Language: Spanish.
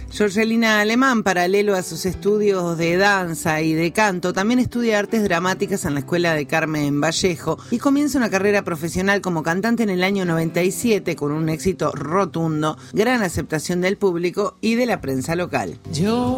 Jorgelina Alemán, paralelo a sus estudios de danza y de canto, también estudia artes dramáticas en la Escuela de Carmen Vallejo y comienza una carrera profesional como cantante en el año 97 con un éxito rotundo, gran aceptación del público y de la prensa local.